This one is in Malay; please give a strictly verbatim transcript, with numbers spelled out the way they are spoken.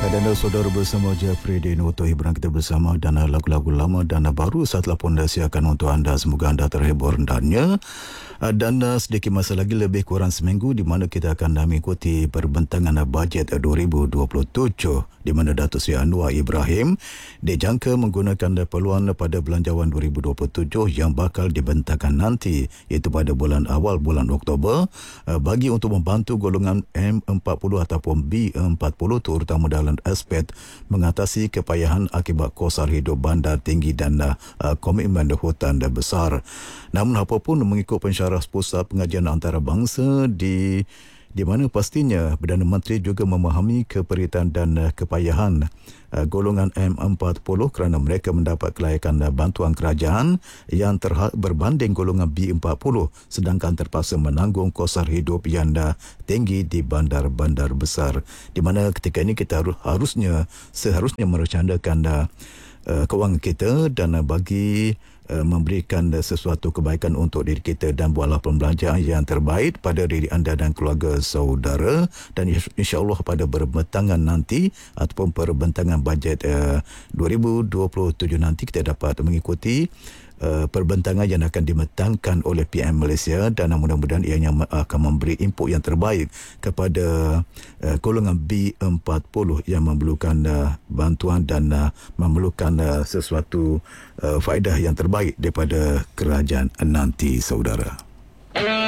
Dan saudara bersama Jeffrey Denoto, hiburan kita bersama dan lagu-lagu lama dan baru saya telah pun siapkan untuk anda. Semoga anda terhibur dengannya. Dan sedikit masa lagi, lebih kurang seminggu, di mana kita akan mengikuti perbentangan bajet dua ribu dua puluh tujuh, di mana Datuk Seri Anwar Ibrahim dijangka menggunakan peluang pada belanjawan dua ribu dua puluh tujuh yang bakal dibentangkan nanti, iaitu pada bulan awal bulan Oktober, bagi untuk membantu golongan M empat puluh ataupun B empat puluh, terutama dalam aspek mengatasi kepayahan akibat kos hidup bandar tinggi dan uh, komitmen hutan besar. Namun apapun, mengikut pensyarah Pusat Pengajian Antarabangsa di di mana pastinya Perdana Menteri juga memahami keperitan dan uh, kepayahan uh, golongan M empat puluh kerana mereka mendapat kelayakan uh, bantuan kerajaan yang terhad berbanding golongan B empat puluh, sedangkan terpaksa menanggung kos hidup yang uh, tinggi di bandar-bandar besar, di mana ketika ini kita harusnya seharusnya merecandakan uh, uh, kewangan kita dan uh, bagi memberikan sesuatu kebaikan untuk diri kita dan buatlah pembelanjaan yang terbaik pada diri anda dan keluarga saudara. Dan insya-Allah pada perbentangan nanti ataupun perbentangan bajet uh, dua ribu dua puluh tujuh nanti, kita dapat mengikuti Uh, perbentangan yang akan dimetangkan oleh P M Malaysia, dan mudah-mudahan ianya akan memberi input yang terbaik kepada uh, golongan B empat puluh yang memerlukan uh, bantuan dan uh, memerlukan uh, sesuatu uh, faedah yang terbaik daripada kerajaan nanti, saudara.